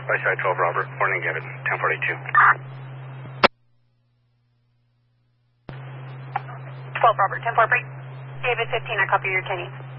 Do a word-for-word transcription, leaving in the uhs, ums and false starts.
By side twelve Robert, morning David, ten forty-two. twelve Robert, ten forty-three. David fifteen, I copy your ten.